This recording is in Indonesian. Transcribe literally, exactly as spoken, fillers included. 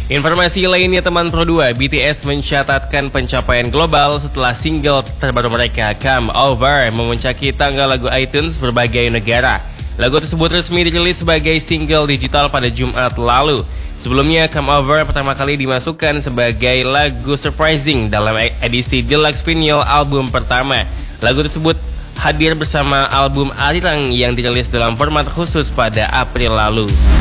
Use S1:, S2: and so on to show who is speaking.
S1: Informasi lainnya teman Pro dua, B T S mencatatkan pencapaian global setelah single terbaru mereka Come Over memuncaki tangga lagu iTunes berbagai negara. Lagu tersebut resmi dirilis sebagai single digital pada Jumat lalu. Sebelumnya Come Over pertama kali dimasukkan sebagai lagu surprising dalam edisi Deluxe Vinyl album pertama. Lagu tersebut hadir bersama album Arirang yang dirilis dalam format khusus pada April lalu.